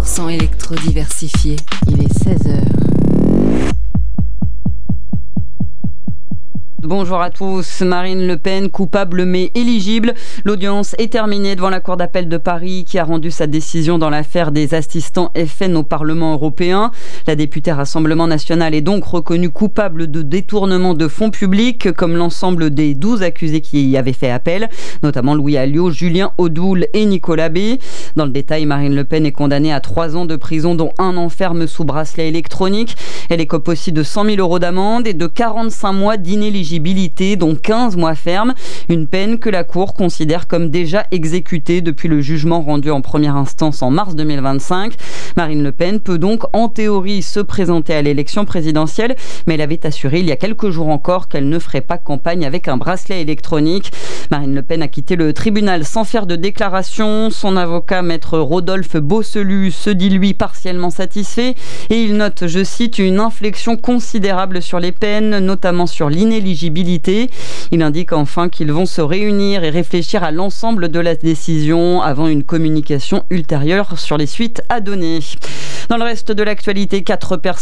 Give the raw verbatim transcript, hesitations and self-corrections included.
cent électro-diversifié. Il est seize heures. Bonjour à tous. Marine Le Pen, coupable mais éligible. L'audience est terminée devant la Cour d'appel de Paris qui a rendu sa décision dans l'affaire des assistants F N au Parlement européen. La députée Rassemblement National est donc reconnue coupable de détournement de fonds publics, comme l'ensemble des douze accusés qui y avaient fait appel, notamment Louis Alliot, Julien Audoul et Nicolas B. Dans le détail, Marine Le Pen est condamnée à trois ans de prison, dont un an ferme sous bracelet électronique. Elle écope aussi de cent mille euros d'amende et de quarante-cinq mois d'inéligibilité, dont quinze mois fermes, une peine que la Cour considère comme déjà exécutée depuis le jugement rendu en première instance en mars deux mille vingt-cinq. Marine Le Pen peut donc en théorie se présenter à l'élection présidentielle, mais elle avait assuré il y a quelques jours encore qu'elle ne ferait pas campagne avec un bracelet électronique. Marine Le Pen a quitté le tribunal sans faire de déclaration. Son avocat, maître Rodolphe Beausselu, se dit lui partiellement satisfait et il note, je cite, une inflexion considérable sur les peines, notamment sur l'inéligibilité. Il indique enfin qu'ils vont se réunir et réfléchir à l'ensemble de la décision avant une communication ultérieure sur les suites à donner. Dans le reste de l'actualité, quatre personnes